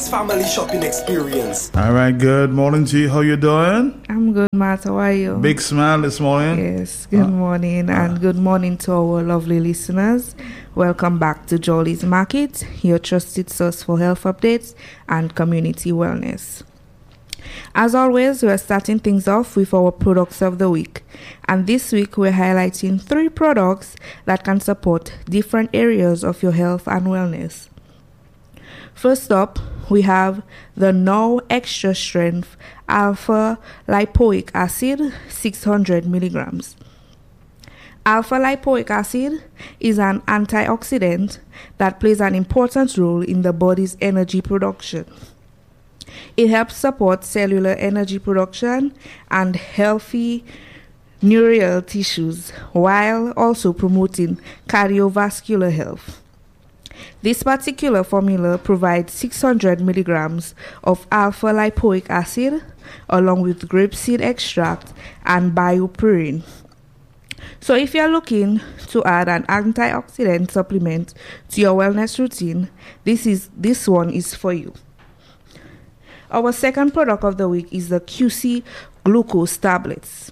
Jolly's family shopping experience. All right, good morning to you. How you doing? I'm good, Matt. How are you? Big smile this morning. Yes, good morning and good morning to our lovely listeners. Welcome back to Jolly's Market, your trusted source for health updates and community wellness. As always, we're starting things off with our products of the week. And this week, we're highlighting 3 products that can support different areas of your health and wellness. First up, we have the Now Extra Strength Alpha Lipoic Acid 600 milligrams. Alpha lipoic acid is an antioxidant that plays an important role in the body's energy production. It helps support cellular energy production and healthy neural tissues while also promoting cardiovascular health. This particular formula provides 600 milligrams of alpha lipoic acid along with grapeseed extract and BioPerine. So if you're looking to add an antioxidant supplement to your wellness routine, this one is for you. Our second product of the week is the QC glucose tablets.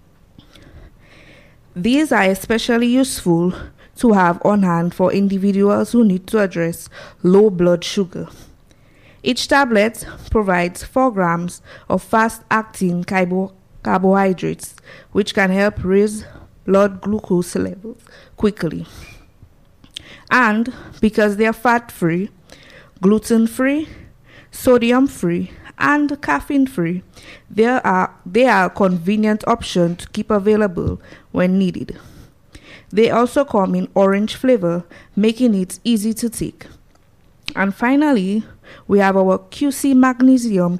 These are especially useful to have on hand for individuals who need to address low blood sugar. Each tablet provides 4 grams of fast-acting carbohydrates, which can help raise blood glucose levels quickly. And because they are fat-free, gluten-free, sodium-free, and caffeine-free, they are a convenient option to keep available when needed. They also come in orange flavor, making it easy to take. And finally, we have our QC Magnesium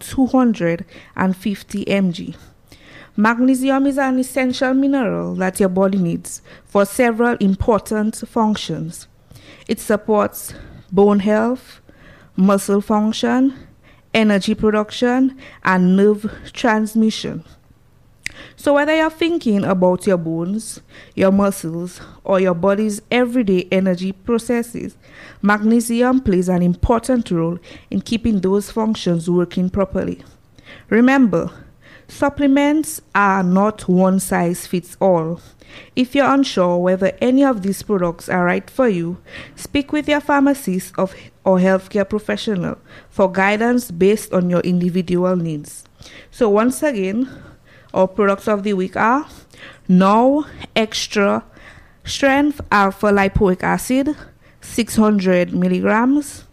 250 mg. Magnesium is an essential mineral that your body needs for several important functions. It supports bone health, muscle function, energy production, and nerve transmission. So whether you're thinking about your bones, your muscles, or your body's everyday energy processes, magnesium plays an important role in keeping those functions working properly. Remember, supplements are not one size fits all. If you're unsure whether any of these products are right for you, speak with your pharmacist or healthcare professional for guidance based on your individual needs. So once again, our products of the week are Now Extra Strength Alpha Lipoic Acid 600 milligrams,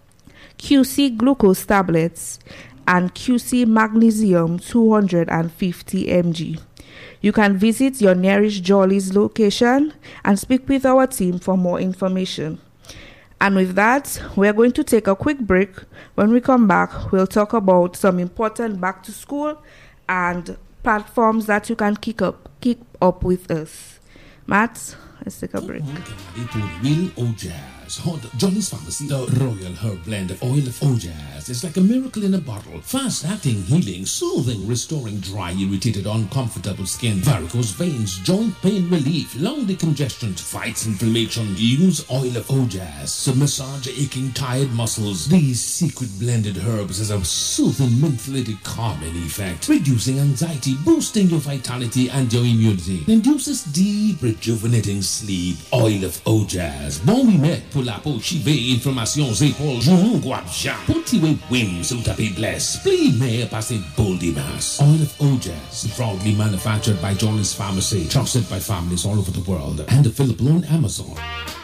QC Glucose Tablets, and QC Magnesium 250 mg. You can visit your nearest Jolly's location and speak with our team for more information. And with that, we're going to take a quick break. When we come back, we'll talk about some important back to school and platforms that you can keep up with us. Matt, let's take a break. Real Ojaz. Hot Jolly's Pharmacy, the Royal Herb Blend of Oil of Ojaz. It's like a miracle in a bottle. Fast-acting, healing, soothing, restoring dry, irritated, uncomfortable skin, varicose veins, joint pain relief, lung decongestion, fights inflammation. Use Oil of Ojaz to massage aching, tired muscles. These secret blended herbs has a soothing, mentholated, calming effect, reducing anxiety, boosting your vitality and your immunity. Induces deep, rejuvenating sleep. Oil of Ojaz. Bon we met pour la peau chivée, information épaules, genoux, guapja. Poutiwe wim, sous tapis bless. Pli me passé boldimas. Oil of Ojaz. Proudly manufactured by Jolly's Pharmacy. Trusted by families all over the world. And available on Amazon.